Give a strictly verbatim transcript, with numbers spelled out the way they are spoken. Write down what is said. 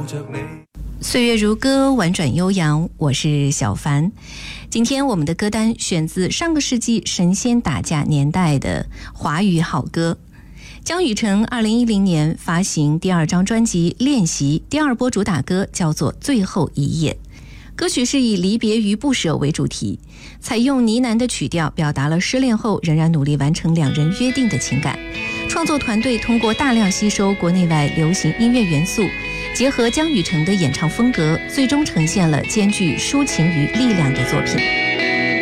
着你。 岁月如歌，婉转悠扬，我是小凡。今天我们的歌单选自上个世纪神仙打架年代的华语好歌。江雨晨二零一零年发行第二张专辑《练习》，第二波主打歌叫做《最后一夜》。歌曲是以离别与不舍为主题，采用呢喃的曲调，表达了失恋后仍然努力完成两人约定的情感。创作团队通过大量吸收国内外流行音乐元素，结合江雨晨的演唱风格，最终呈现了兼具抒情与力量的作品。